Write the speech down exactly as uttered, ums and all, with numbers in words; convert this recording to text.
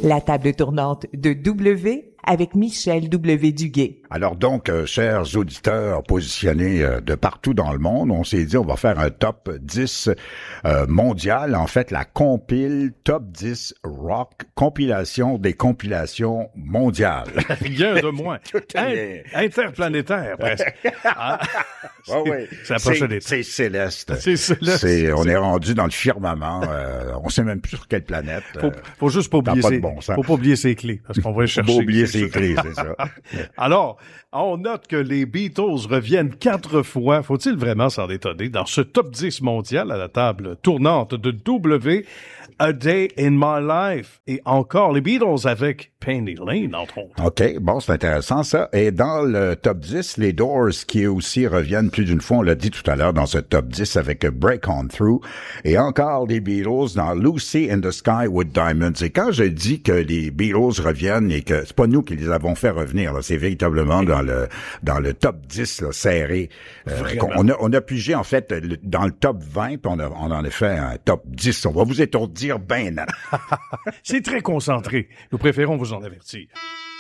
La table tournante de W avec Michel W. Duguay. Alors donc, euh, chers auditeurs positionnés euh, de partout dans le monde, on s'est dit on va faire un top dix euh, mondial. En fait, la compile top dix rock, compilation des compilations mondiales. Rien de moins. In- interplanétaire, presque. Ah, c'est, ouais, ouais. c'est la prochaine étape. C'est céleste. C'est céleste. C'est, on est rendu dans le firmament. Euh, on sait même plus sur quelle planète. Faut, faut juste pas oublier pas de ses, bon sens. faut pas oublier ses clés, parce qu'on va les chercher. Faut pas oublier ses clés, c'est ça. Alors, on note que les Beatles reviennent quatre fois, faut-il vraiment s'en étonner, dans ce top dix mondial à la table tournante de W, A Day in My Life, et encore les Beatles avec Penny Lane, entre autres. OK, bon, c'est intéressant ça. Et dans le top dix, les Doors qui aussi reviennent plus d'une fois, on l'a dit tout à l'heure, dans ce top dix avec Break On Through, et encore les Beatles dans Lucy in the Sky with Diamonds. Et quand je dis que les Beatles reviennent et que c'est pas nous qui les avons fait revenir, là, c'est véritablement dans le dans le top dix là, serré. Euh, on a on a pigé en fait le, dans le top vingt, puis on, a, on en a fait un top dix. On va vous étourdir ben. C'est très concentré. Nous préférons vous en avertir.